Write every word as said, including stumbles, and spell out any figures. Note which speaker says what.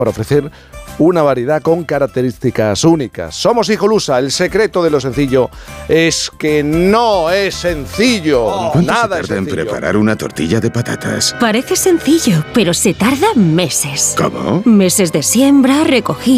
Speaker 1: para ofrecer una variedad con características únicas. Somos Hijolusa. El secreto de lo sencillo es que no es sencillo. Oh,
Speaker 2: ¿Cuánto
Speaker 1: nada
Speaker 2: se tarda
Speaker 1: es
Speaker 2: en
Speaker 1: sencillo.
Speaker 2: preparar una tortilla de patatas?
Speaker 3: Parece sencillo, pero se tarda meses.
Speaker 2: ¿Cómo?
Speaker 3: Meses de siembra, recogida.